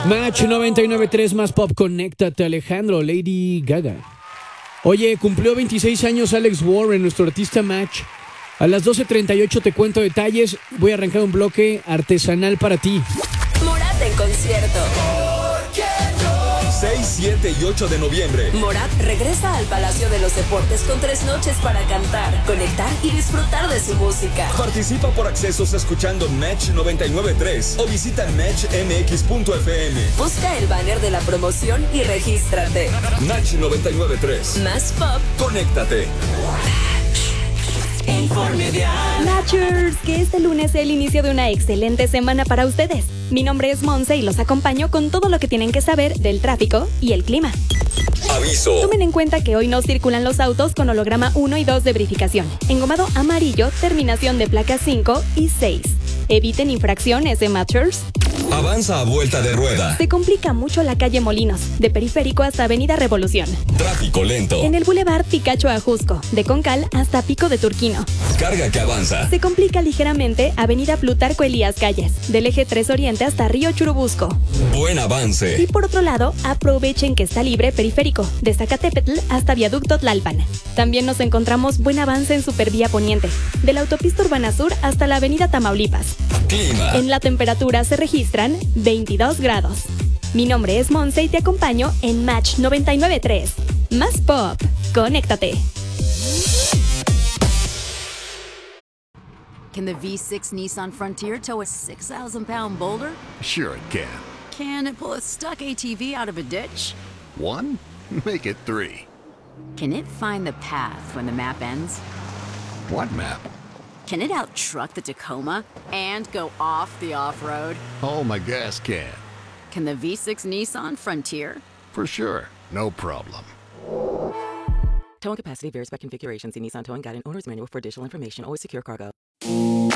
Match 99.3 más pop, conéctate Alejandro, Lady Gaga. Oye, cumplió 26 años Alex Warren, nuestro artista Match. A las 12:38 te cuento detalles. Voy a arrancar un bloque artesanal para ti. Morat en concierto. 6, 7 y 8 de noviembre. Morat regresa al Palacio de los Deportes con 3 noches para cantar, conectar y disfrutar de su música. Participa por accesos escuchando Match 99.3 o visita matchmx.fm. Busca el banner de la promoción y regístrate. Match 99.3. Más pop. Conéctate. Matchers, que este lunes sea el inicio de una excelente semana para ustedes. Mi nombre es Monse y los acompaño con todo lo que tienen que saber del tráfico y el clima. Aviso. Tomen en cuenta que hoy no circulan los autos con holograma 1 y 2 de verificación. Engomado amarillo, terminación de placas 5 y 6. Eviten infracciones de Matchers. Avanza a vuelta de rueda. Se complica mucho la calle Molinos, de Periférico hasta Avenida Revolución. Tráfico lento. En el Boulevard Picacho Ajusco, de Concal hasta Pico de Turquino. Carga que avanza. Se complica ligeramente Avenida Plutarco Elías Calles, del eje 3 Oriente hasta Río Churubusco. Buen avance. Y por otro lado, aprovechen que está libre Periférico, de Zacatepetl hasta Viaducto Tlalpan. También nos encontramos buen avance en Supervía Poniente, de la Autopista Urbana Sur hasta la Avenida Tamaulipas. Clima. En la temperatura se registran 22 grados. Mi nombre es Monse y te acompaño en Match 99.3. Más pop, conéctate. Can the V6 Nissan Frontier tow a 6,000-pound boulder? Sure it can. Can it pull a stuck ATV out of a ditch? 1? Make it 3. Can it find the path when the map ends? What map? Can it out-truck the Tacoma and go off the off-road? Oh, my gas can. Can the V6 Nissan Frontier? For sure. No problem. Towing capacity varies by configuration. See Nissan Towing Guide and Owner's Manual for additional information. Always secure cargo.